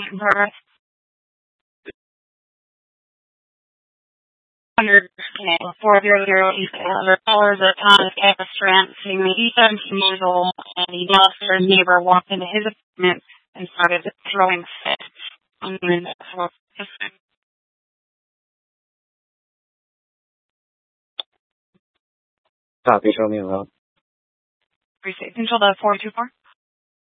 birth. Under 400 $400 at Thomas Capistrant, who was 17 years old, and the Dallas neighbor walked into his apartment and started throwing fits on the window. Copy, show me around. Precinct control the 424.